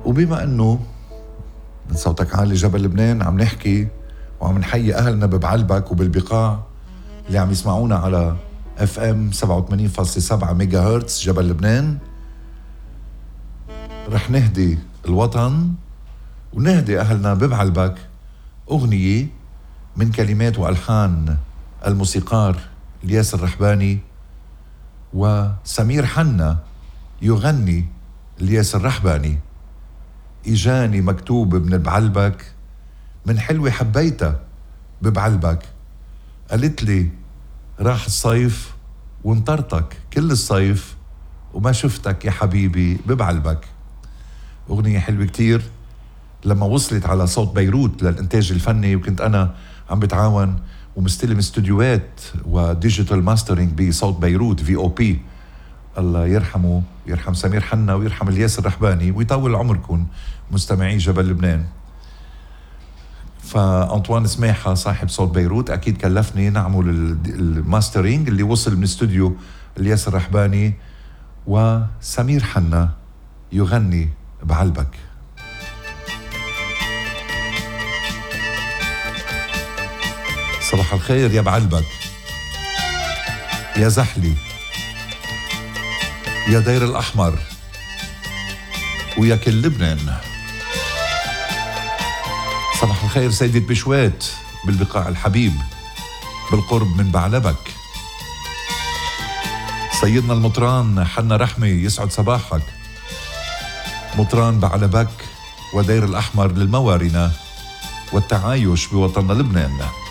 وبما أنه من صوتك عالي جبل لبنان عم نحكي وعم نحيي أهلنا ببعلبك وبالبقاع اللي عم يسمعونا على FM 87.7 ميجا هرتز جبل لبنان، رح نهدي الوطن ونهدي أهلنا ببعلبك أغنية من كلمات وألحان الموسيقار الياس الرحباني وسمير حنا يغني الياس الرحباني. إجاني مكتوب من بعلبك من حلوة حبيتها ببعلبك، قالت لي راح الصيف وانطرتك كل الصيف وما شفتك يا حبيبي ببعلبك. أغنية حلوة كتير. لما وصلت على صوت بيروت للإنتاج الفني وكنت أنا عم بتعاون ومستلم استوديوهات وديجيتال ماسترينج بصوت بيروت VOP، الله يرحمه ويرحم سمير حنا ويرحم الياس الرحباني ويطول عمركم مستمعي جبل لبنان. فأنطوان سماحة صاحب صوت بيروت أكيد كلفني نعمل الماسترينج اللي وصل من استوديو الياس الرحباني وسمير حنا يغني بعلبك. صباح الخير يا بعلبك، يا زحلي، يا دير الأحمر، ويا كل لبنان. صباح الخير سيدة بشوات بالبقاع الحبيب بالقرب من بعلبك. سيدنا المطران حنا رحمي يسعد صباحك، مطران بعلبك ودير الأحمر للموارنة والتعايش بوطننا لبنان.